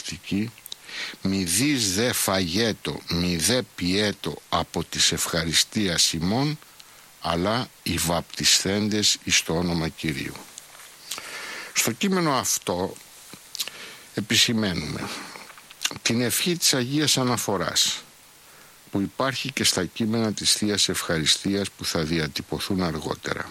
προφητική, μη δεις δε φαγέτο, μη δε πιέτο από της ευχαριστίας ημών, αλλά οι βαπτισθέντες εις το όνομα Κυρίου. Στο κείμενο αυτό επισημαίνουμε την ευχή της Αγίας Αναφοράς που υπάρχει και στα κείμενα της Θείας Ευχαριστίας που θα διατυπωθούν αργότερα.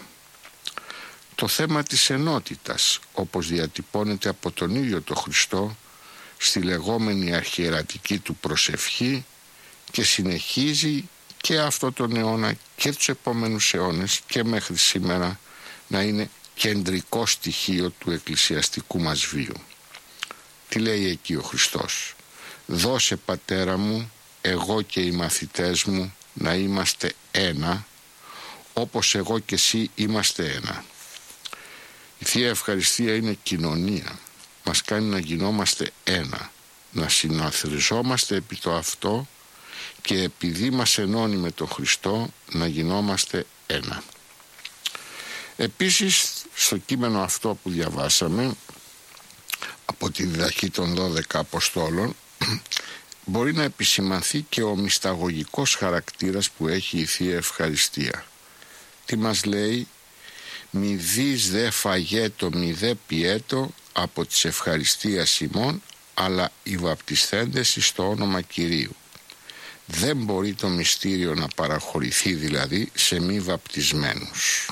Το θέμα της ενότητας, όπως διατυπώνεται από τον ίδιο τον Χριστό στη λεγόμενη αρχιερατική του προσευχή και συνεχίζει και αυτό τον αιώνα και τους επόμενους αιώνες και μέχρι σήμερα να είναι κεντρικό στοιχείο του εκκλησιαστικού μας βίου. Τι λέει εκεί ο Χριστός? «Δώσε, Πατέρα μου, εγώ και οι μαθητές μου να είμαστε ένα, όπως εγώ και εσύ είμαστε ένα». Η Θεία Ευχαριστία είναι κοινωνία. Μας κάνει να γινόμαστε ένα, να συναθριζόμαστε επί το αυτό και επειδή μας ενώνει με τον Χριστό να γινόμαστε ένα. Επίσης, στο κείμενο αυτό που διαβάσαμε από τη διδαχή των 12 Αποστόλων μπορεί να επισημανθεί και ο μυσταγωγικός χαρακτήρας που έχει η Θεία Ευχαριστία. Τι μας λέει? «Μη δεις δε φαγέτο, μη δε πιέτο από της ευχαριστίας ημών, αλλά οι βαπτισθέντες εις το όνομα Κυρίου». Δεν μπορεί το μυστήριο να παραχωρηθεί δηλαδή σε μη βαπτισμένους.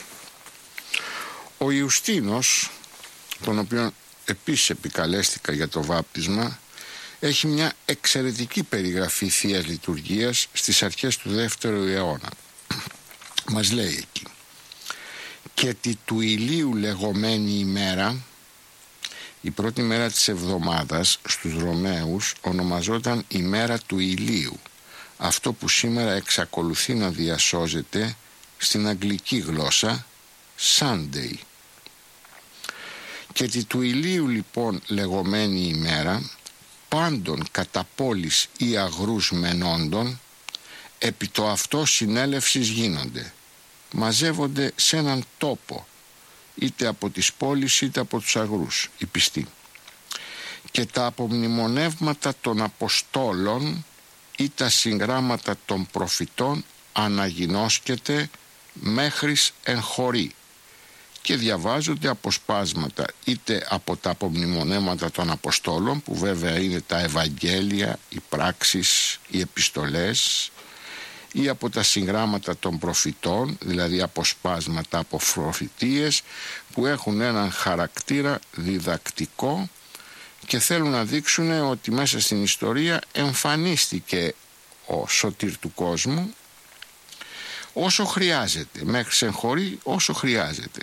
Ο Ιουστίνος, τον οποίο επίσης επικαλέστηκα για το βάπτισμα, έχει μια εξαιρετική περιγραφή Θείας Λειτουργίας στις αρχές του 2ου αιώνα. Μας λέει εκεί: «Και τη του ηλίου λεγόμενη ημέρα», η πρώτη μέρα της εβδομάδας στους Ρωμαίους ονομαζόταν ημέρα του ηλίου, αυτό που σήμερα εξακολουθεί να διασώζεται στην αγγλική γλώσσα Sunday. «Και τη του ηλίου λοιπόν λεγόμενη ημέρα, πάντων κατά πόλης ή αγρούς μενόντων, επί το αυτό συνέλευσεις γίνονται». Μαζεύονται σε έναν τόπο, είτε από τις πόλεις είτε από τους αγρούς, οι πιστοί. «Και τα απομνημονεύματα των Αποστόλων ή τα συγγράμματα των προφητών αναγινώσκεται μέχρις εν χωρί». Και διαβάζονται αποσπάσματα είτε από τα απομνημονέματα των Αποστόλων, που βέβαια είναι τα Ευαγγέλια, οι πράξεις, οι επιστολές, ή από τα συγγράμματα των προφητών, δηλαδή αποσπάσματα από προφητείες που έχουν έναν χαρακτήρα διδακτικό και θέλουν να δείξουν ότι μέσα στην ιστορία εμφανίστηκε ο σωτήρ του κόσμου όσο χρειάζεται, μέχρι εγχωρεί όσο χρειάζεται.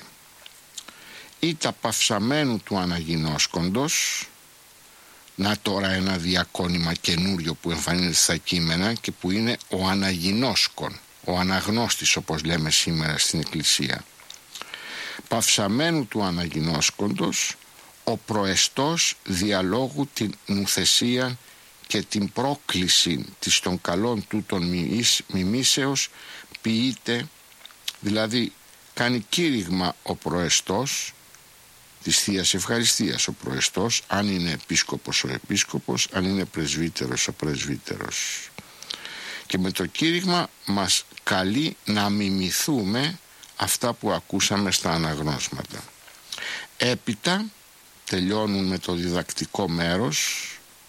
Ή τα παυσαμένου του αναγινώσκοντος, να τώρα ένα διακόνημα καινούριο που εμφανίζεται στα κείμενα και που είναι ο αναγινώσκον, ο αναγνώστης όπως λέμε σήμερα στην Εκκλησία. Παυσαμένου του αναγινώσκοντος, ο προεστός διαλόγου την νουθεσία και την πρόκληση της των καλών τούτων μιμήσεως ποιείται, δηλαδή κάνει κήρυγμα ο προεστός της Θείας Ευχαριστίας, ο προεστός, αν είναι επίσκοπος ο επίσκοπος, αν είναι πρεσβύτερος ο πρεσβύτερος. Και με το κήρυγμα μας καλεί να μιμηθούμε αυτά που ακούσαμε στα αναγνώσματα. Έπειτα τελειώνουν με το διδακτικό μέρος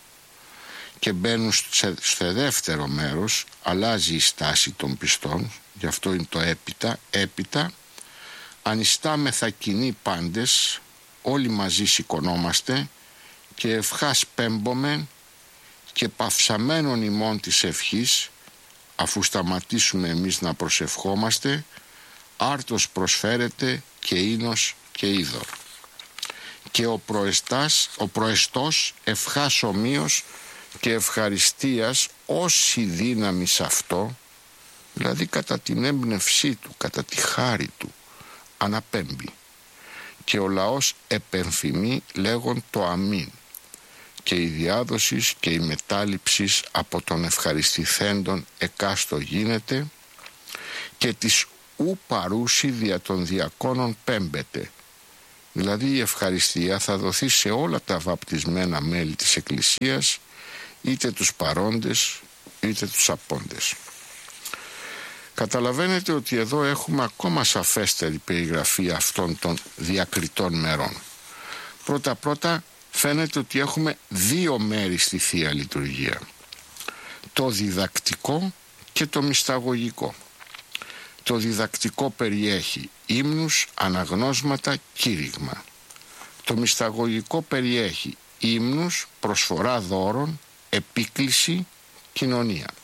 και μπαίνουν στο δεύτερο μέρος, αλλάζει η στάση των πιστών, γι' αυτό είναι το έπειτα ανιστάμεθα κοινοί πάντες, όλοι μαζί σηκωνόμαστε και ευχάς πέμπομεν και παυσαμένων ημών της ευχής, αφού σταματήσουμε εμείς να προσευχόμαστε, άρτος προσφέρεται και ίνος και είδωρ. Και ο προεστός ευχάς ομοίως και ευχαριστίας όση δύναμη σ' αυτό, δηλαδή κατά την έμπνευσή του, κατά τη χάρη του, αναπέμπει. Και ο λαός επεμφημεί λέγον το αμήν, και η διάδοση και η μετάληψη από τον ευχαριστηθέντων εκάστο γίνεται και της ου παρούσι δια των διακόνων πέμπεται, Δηλαδή η ευχαριστία θα δοθεί σε όλα τα βαπτισμένα μέλη της Εκκλησίας, είτε τους παρόντες είτε τους απόντες. Καταλαβαίνετε ότι εδώ έχουμε ακόμα σαφέστερη περιγραφή αυτών των διακριτών μερών. Πρώτα φαίνεται ότι έχουμε δύο μέρη στη Θεία Λειτουργία. Το διδακτικό και το μυσταγωγικό. Το διδακτικό περιέχει ύμνους, αναγνώσματα, κήρυγμα. Το μυσταγωγικό περιέχει ύμνους, προσφορά δώρων, επίκληση, κοινωνία.